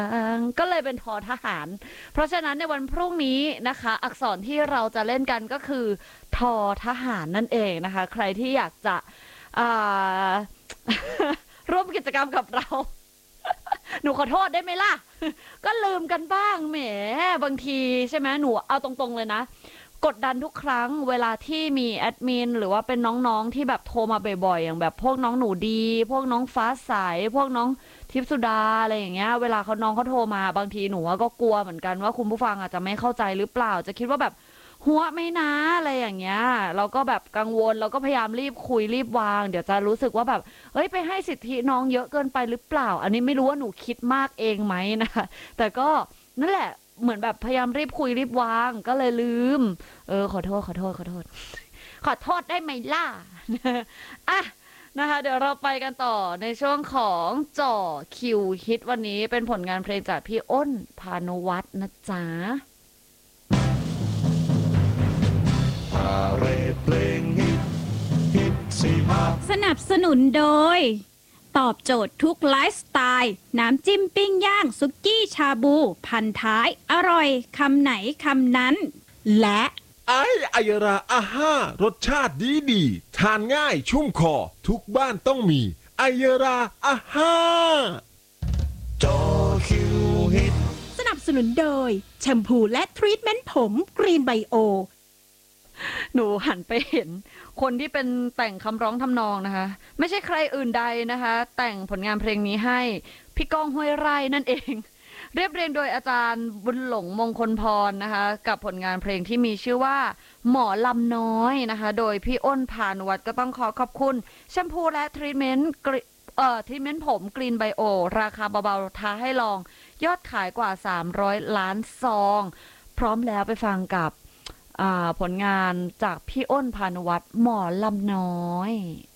ก็เลยเป็นทอทหารเพราะฉะนั้นในวันพรุ่งนี้นะคะอักษรที่เราจะเล่นกันก็คือทอทหารนั่นเองนะคะใครที่อยากจะอ่า ร่วมกิจกรรมกับเรา หนูขอโทษได้ไหมล่ะ ก็ลืมกันบ้างแหมบางทีใช่ไหมหนูเอาตรงๆเลยนะกดดันทุกครั้งเวลาที่มีแอดมินหรือว่าเป็นน้องๆที่แบบโทรมาบ่อยๆอย่างแบบพวกน้องหนูดีพวกน้องฟ้าใสพวกน้องทิพย์สุดาอะไรอย่างเงี้ยเวลาน้องเขาโทรมาบางทีหนูก็กลัวเหมือนกันว่าคุณผู้ฟังอาจจะไม่เข้าใจหรือเปล่าจะคิดว่าแบบหัวไม่นะอะไรอย่างเงี้ยเราก็แบบกังวลเราก็พยายามรีบคุยรีบวางเดี๋ยวจะรู้สึกว่าแบบเฮ้ยไปให้สิทธิน้องเยอะเกินไปหรือเปล่าอันนี้ไม่รู้ว่าหนูคิดมากเองไหมนะคะแต่ก็นั่นแหละเหมือนแบบพยายามรีบคุยรีบวางก็เลยลืมขอโทษได้ไหมล่ะ อ่ะนะคะเดี๋ยวเราไปกันต่อในช่วงของจ่อคิวฮิตวันนี้เป็นผลงานเพลงจากพี่อ้นพานุวัฒน์นะจ๊ะพาเรทเพลงฮิตสีมาสนับสนุนโดยตอบโจทย์ทุกไลฟ์สไตล์น้ำจิ้มปิ้งย่างซุกี้ชาบูพันท้ายอร่อยคำไหนคำนั้นและไอยราอาห้ารสชาติดีทานง่ายชุ่มคอทุกบ้านต้องมีไอยราอาห้าจอคิวฮิตสนับสนุนโดยแชมพูและทรีทเมนต์ผมกรีนไบโอหนูหันไปเห็นคนที่เป็นแต่งคำร้องทำนองนะคะไม่ใช่ใครอื่นใดนะคะแต่งผลงานเพลงนี้ให้พี่ก้องห้วยไร่นั่นเองเรียบเรียงโดยอาจารย์บุญหลงมงคลพรนะคะกับผลงานเพลงที่มีชื่อว่าหมอลำน้อยนะคะโดยพี่อ้นพานุวัฒน์ก็ต้องขอบคุณแชมพูและทรีทเมนต์ผมกรีนไบโอราคาเบาๆท้าให้ลองยอดขายกว่า300ล้านซองพร้อมแล้วไปฟังกับผลงานจากพี่อ้นพานุวัฒน์หมอลำน้อย